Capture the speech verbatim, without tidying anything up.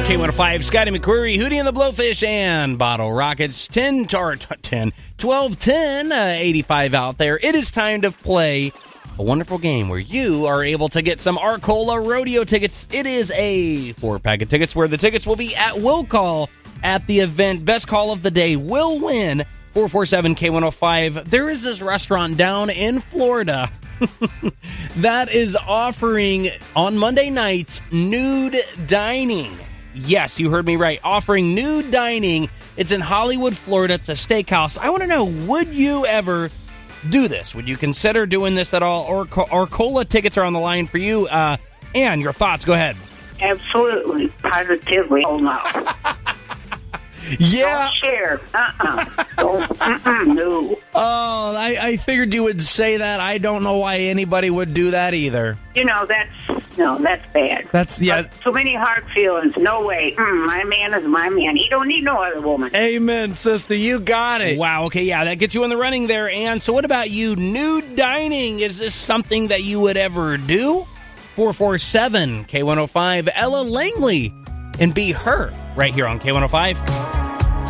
K one oh five, Scotty McQuarrie, Hootie and the Blowfish, and Bottle Rockets. ten, or ten, twelve, ten, uh, eighty-five out there. It is time to play a wonderful game where you are able to get some Arcola Rodeo tickets. It is a four-pack of tickets where the tickets will be at will call at the event. Best call of the day will win four four seven K one oh five. There is this restaurant down in Florida that is offering on Monday nights nude dining. Yes, you heard me right. Offering nude dining. It's in Hollywood, Florida. It's a steakhouse. I want to know, would you ever do this? Would you consider doing this at all? Or Arcola tickets are on the line for you. Uh, Ann, your thoughts. Go ahead. Absolutely. Positively. Oh, no. Yeah. Don't share. Uh-uh. Don't, uh-uh. No. Oh, I, I figured you would say that. I don't know why anybody would do that either. You know, that's, no, that's bad. That's, yeah. But too many hard feelings. No way. Mm, my man is my man. He don't need no other woman. Amen, sister. You got it. Wow. Okay, yeah, that gets you in the running there, Ann. So what about you? Nude dining. Is this something that you would ever do? four four seven K one oh five. Ella Langley and Be Her right here on K one oh five.